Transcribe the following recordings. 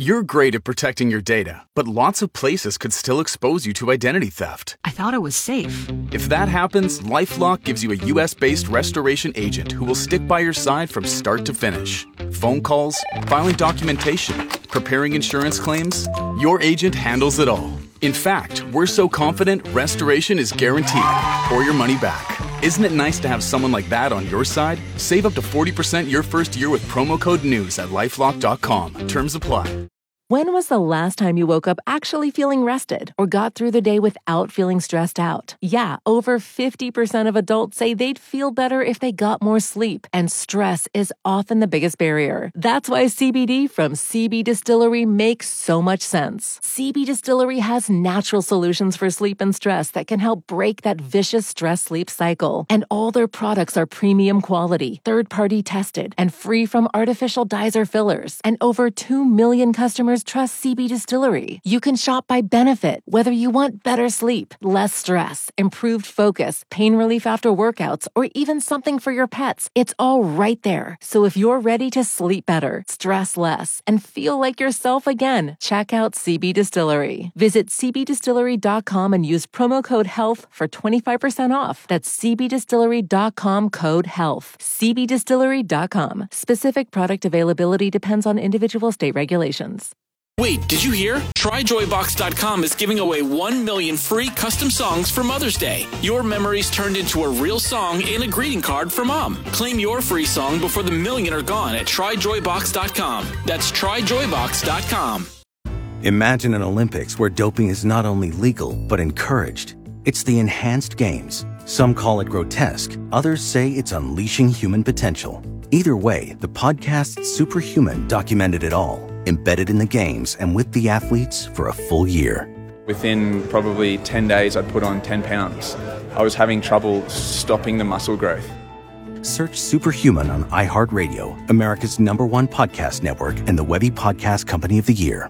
You're great at protecting your data, but lots of places could still expose you to identity theft. I thought it was safe. If that happens, LifeLock gives you a U.S.-based restoration agent who will stick by your side from start to finish. Phone calls, filing documentation, preparing insurance claims, your agent handles it all. In fact, we're so confident restoration is guaranteed or your money back. Isn't it nice to have someone like that on your side? Save up to 40% your first year with promo code NEWS at LifeLock.com. Terms apply. When was the last time you woke up actually feeling rested or got through the day without feeling stressed out? Yeah, over 50% of adults say they'd feel better if they got more sleep, and stress is often the biggest barrier. That's why CBD from CB Distillery makes so much sense. CB Distillery has natural solutions for sleep and stress that can help break that vicious stress-sleep cycle. And all their products are premium quality, third-party tested, and free from artificial dyes or fillers. And over 2 million customers trust CB Distillery. You can shop by benefit, whether you want better sleep, less stress, improved focus, pain relief after workouts, or even something for your pets. It's all right there. So if you're ready to sleep better, stress less, and feel like yourself again, check out CB Distillery. Visit cbdistillery.com and use promo code HEALTH for 25% off. That's cbdistillery.com, code HEALTH. cbdistillery.com. Specific product availability depends on individual state regulations. Wait, did you hear? TryJoyBox.com is giving away 1 million free custom songs for Mother's Day. Your memories turned into a real song and a greeting card for Mom. Claim your free song before the million are gone at TryJoyBox.com. That's TryJoyBox.com. Imagine an Olympics where doping is not only legal, but encouraged. It's the enhanced games. Some call it grotesque. Others say it's unleashing human potential. Either way, the podcast Superhuman documented it all, embedded in the games and with the athletes for a full year. Within probably 10 days, I'd put on 10 pounds. I was having trouble stopping the muscle growth. Search Superhuman on iHeartRadio, America's #1 podcast network, and the Webby Podcast Company of the Year.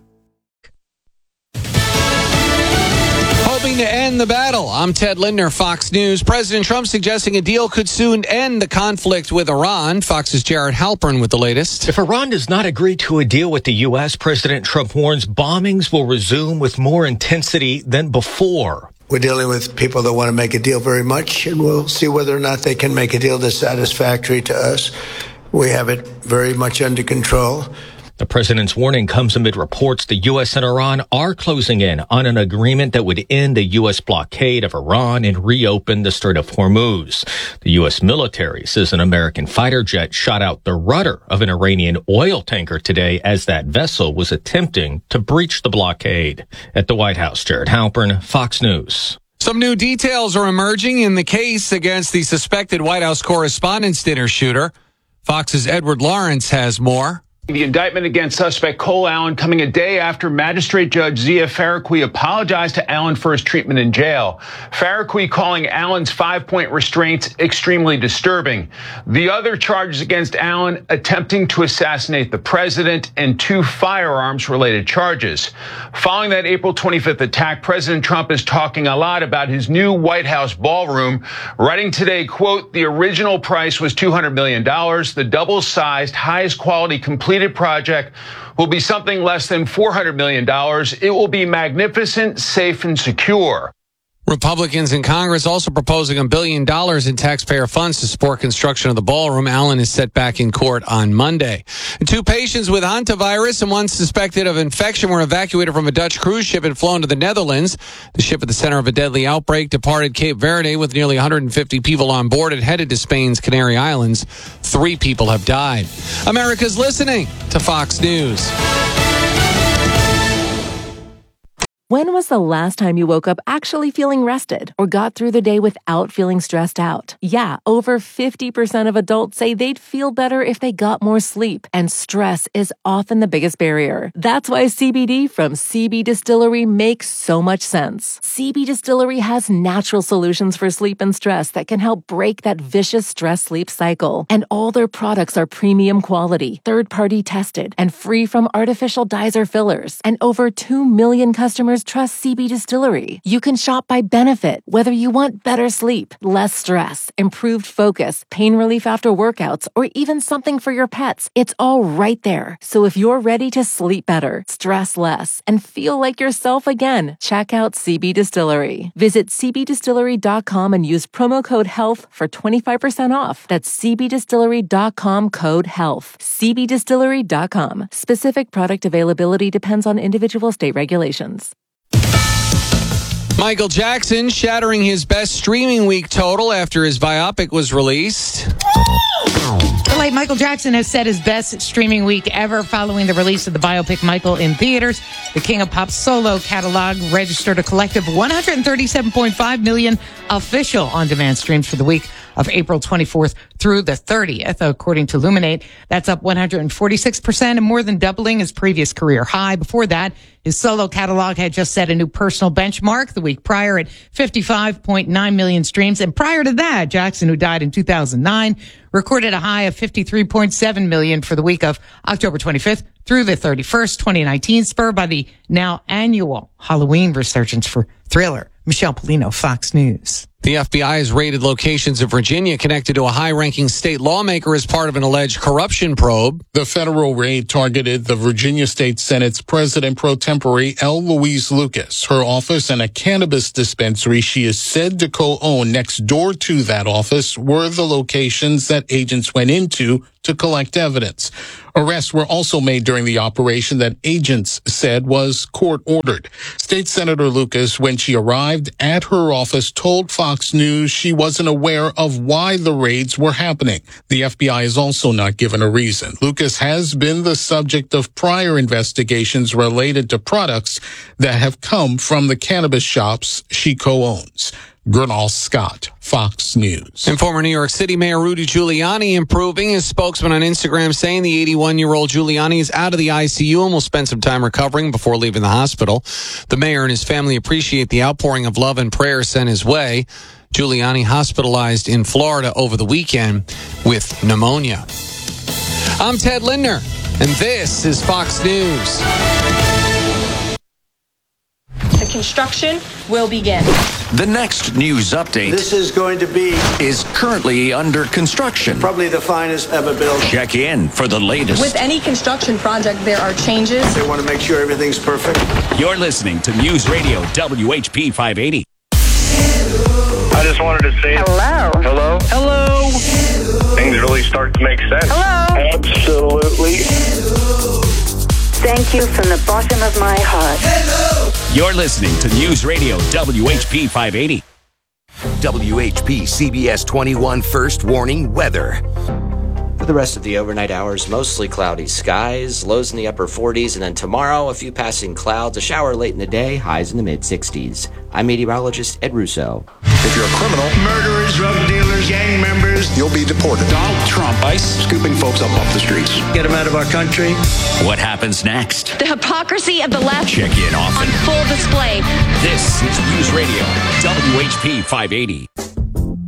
Hoping to end the battle. I'm Ted Lindner, Fox News. President Trump suggesting a deal could soon end the conflict with Iran. Fox's Jared Halpern with the latest. If Iran does not agree to a deal with the U.S., President Trump warns bombings will resume with more intensity than before. We're dealing with people that want to make a deal very much, and we'll see whether or not they can make a deal that's satisfactory to us. We have it very much under control. The president's warning comes amid reports the U.S. and Iran are closing in on an agreement that would end the U.S. blockade of Iran and reopen the Strait of Hormuz. The U.S. military says an American fighter jet shot out the rudder of an Iranian oil tanker today as that vessel was attempting to breach the blockade. At the White House, Jared Halpern, Fox News. Some new details are emerging in the case against the suspected White House Correspondents' Dinner shooter. Fox's Edward Lawrence has more. The indictment against suspect Cole Allen coming a day after Magistrate Judge Zia Faraqui apologized to Allen for his treatment in jail. Faraqui calling Allen's 5-point restraints extremely disturbing. The other charges against Allen, attempting to assassinate the president, and 2 firearms-related charges. Following that April 25th attack, President Trump is talking a lot about his new White House ballroom, writing today, quote, "The original price was $200 million. The double-sized, highest-quality, completed project will be something less than $400 million. It will be magnificent, safe, and secure." Republicans in Congress also proposing $1 billion in taxpayer funds to support construction of the ballroom. Allen is set back in court on Monday. And 2 patients with hantavirus and 1 suspected of infection were evacuated from a Dutch cruise ship and flown to the Netherlands. The ship at the center of a deadly outbreak departed Cape Verde with nearly 150 people on board and headed to Spain's Canary Islands. 3 people have died. America's listening to Fox News. When was the last time you woke up actually feeling rested or got through the day without feeling stressed out? Yeah, over 50% of adults say they'd feel better if they got more sleep, and stress is often the biggest barrier. That's why CBD from CB Distillery makes so much sense. CB Distillery has natural solutions for sleep and stress that can help break that vicious stress-sleep cycle. And all their products are premium quality, third-party tested, and free from artificial dyes or fillers. And over 2 million customers customers trust CB Distillery. You can shop by benefit, whether you want better sleep, less stress, improved focus, pain relief after workouts, or even something for your pets. It's all right there. So if you're ready to sleep better, stress less, and feel like yourself again, check out CB Distillery. Visit cbdistillery.com and use promo code HEALTH for 25% off. That's cbdistillery.com, code HEALTH. cbdistillery.com. Specific product availability depends on individual state regulations. Michael Jackson shattering his best streaming week total after his biopic was released. The late Michael Jackson has set his best streaming week ever following the release of the biopic Michael in theaters. The King of Pop solo catalog registered a collective 137.5 million official on-demand streams for the week of April 24th through the 30th, according to Luminate. That's up 146% and more than doubling his previous career high. Before that, his solo catalog had just set a new personal benchmark the week prior at 55.9 million streams. And prior to that, Jackson, who died in 2009, recorded a high of 53.7 million for the week of October 25th through the 31st, 2019, spurred by the now annual Halloween resurgence for Thriller. Michelle Polino, Fox News. The FBI has raided locations in Virginia connected to a high-ranking state lawmaker as part of an alleged corruption probe. The federal raid targeted the Virginia State Senate's president pro tempore, L. Louise Lucas. Her office and a cannabis dispensary she is said to co-own next door to that office were the locations that agents went into to collect evidence. Arrests were also made during the operation that agents said was court-ordered. State Senator Lucas, when she arrived at her office, told Fox News she wasn't aware of why the raids were happening. The FBI has also not given a reason. Lucas has been the subject of prior investigations related to products that have come from the cannabis shops she co-owns. Gernal Scott, Fox News. And former New York City Mayor Rudy Giuliani improving. His spokesman on Instagram saying the 81-year-old Giuliani is out of the ICU and will spend some time recovering before leaving the hospital. The mayor and his family appreciate the outpouring of love and prayer sent his way. Giuliani hospitalized in Florida over the weekend with pneumonia. I'm Ted Lindner, and this is Fox News. The construction will begin. The next news update is currently under construction. Probably the finest ever built. Check in for the latest. With any construction project, there are changes. They want to make sure everything's perfect. You're listening to News Radio WHP 580. I just wanted to say Hello. Hello. Hello. Things really start to make sense. Hello. Absolutely. Thank you from the bottom of my heart. Hello. You're listening to News Radio WHP 580. WHP CBS 21 First Warning Weather. For the rest of the overnight hours, mostly cloudy skies, lows in the upper 40s, and then tomorrow, a few passing clouds, a shower late in the day, highs in the mid-60s. I'm meteorologist Ed Russo. If you're a criminal, murderers, drug dealers, gang members, you'll be deported. Donald Trump, ICE, scooping folks up off the streets. Get them out of our country. What happens next? The hypocrisy of the left. Check in often. On full display. This is News Radio WHP 580.